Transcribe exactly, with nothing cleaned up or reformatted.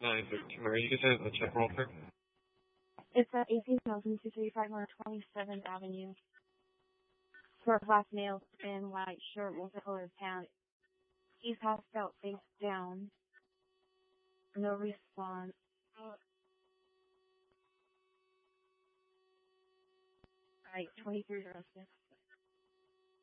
nine thirteen. Are you going to check real quick? It's at eighteen thousand two thirty-five North twenty-seventh Avenue. Short black nails and white shirt, multicolored pants. He's passed out face down. No response. Alright, twenty-three arrested.